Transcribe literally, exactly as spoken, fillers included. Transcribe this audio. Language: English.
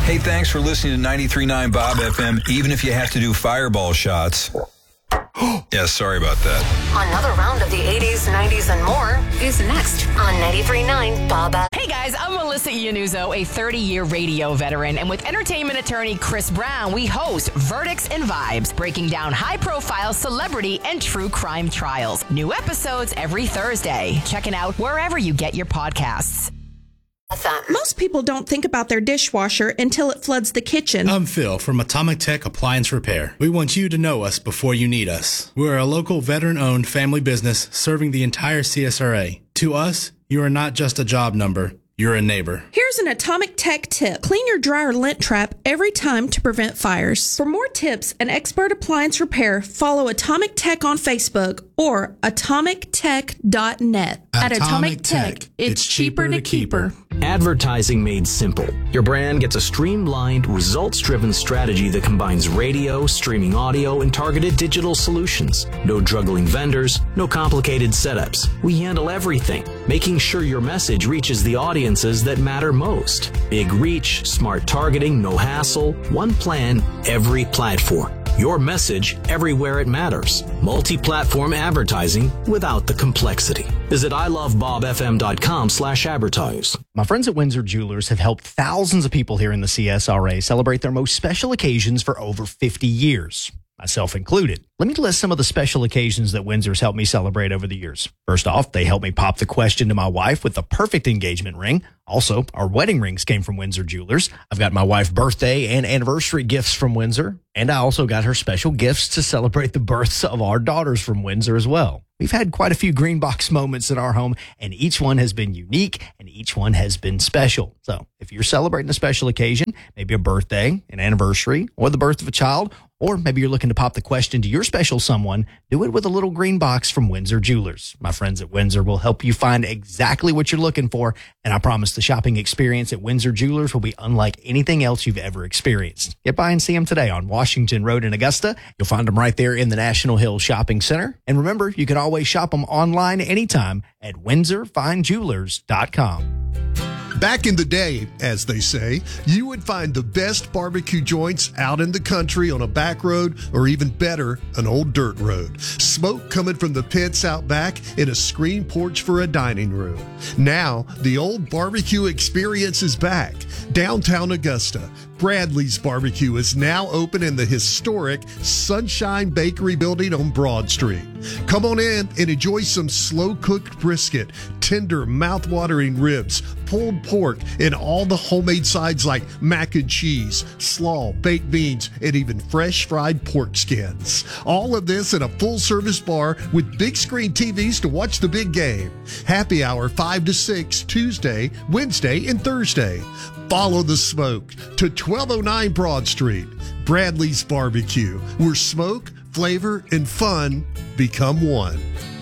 Hey, thanks for listening to ninety-three point nine Bob F M, even if you have to do fireball shots. Yeah, sorry about that. Another round of the eighties, nineties, and more is next on ninety-three point nine Bob F M. Hey guys, I'm Melissa Iannuzzo, a thirty-year radio veteran, and with entertainment attorney Chris Brown, we host Verdicts and Vibes, breaking down high-profile celebrity and true crime trials. New episodes every Thursday. Check it out wherever you get your podcasts. Most people don't think about their dishwasher until it floods the kitchen. I'm Phil from Atomic Tech Appliance Repair. We want you to know us before you need us. We're a local veteran-owned family business serving the entire C S R A. To us, you are not just a job number. You're a neighbor. Here's an Atomic Tech tip. Clean your dryer lint trap every time to prevent fires. For more tips and expert appliance repair, follow Atomic Tech on Facebook or atomic tech dot net. At Atomic Tech, it's cheaper to keep her. Advertising made simple. Your brand gets a streamlined, results-driven strategy that combines radio, streaming audio, and targeted digital solutions. No juggling vendors, no complicated setups. We handle everything, making sure your message reaches the audiences that matter most. Big reach, smart targeting, no hassle, one plan, every platform. Your message everywhere it matters. Multi-platform advertising without the complexity. Visit I love bob f m dot com slash advertise. My friends at Windsor Jewelers have helped thousands of people here in the C S R A celebrate their most special occasions for over fifty years, myself included. Let me list some of the special occasions that Windsor's helped me celebrate over the years. First off, they helped me pop the question to my wife with the perfect engagement ring. Also, our wedding rings came from Windsor Jewelers. I've got my wife's birthday and anniversary gifts from Windsor, and I also got her special gifts to celebrate the births of our daughters from Windsor as well. We've had quite a few green box moments in our home, and each one has been unique, and each one has been special. So if you're celebrating a special occasion, maybe a birthday, an anniversary, or the birth of a child, or maybe you're looking to pop the question to your special someone, do it with a little green box from Windsor Jewelers. My friends at Windsor will help you find exactly what you're looking for, and I promise the shopping experience at Windsor Jewelers will be unlike anything else you've ever experienced. Get by and see them today on Washington Road in Augusta. You'll find them right there in the National Hill Shopping Center. And remember, you can always shop them online anytime at windsor fine jewelers dot com. Back in the day, as they say, you would find the best barbecue joints out in the country on a back road, or even better, an old dirt road. Smoke coming from the pits out back in a screen porch for a dining room. Now, the old barbecue experience is back. Downtown Augusta, Bradley's Barbecue is now open in the historic Sunshine Bakery building on Broad Street. Come on in and enjoy some slow-cooked brisket, tender, mouth-watering ribs, pulled pork, and all the homemade sides like mac and cheese, slaw, baked beans, and even fresh fried pork skins. All of this in a full-service bar with big screen T Vs to watch the big game. Happy hour five to six Tuesday, Wednesday, and Thursday. Follow the smoke to twelve oh nine Broad Street. Bradley's Barbecue, where smoke, flavor, and fun become one.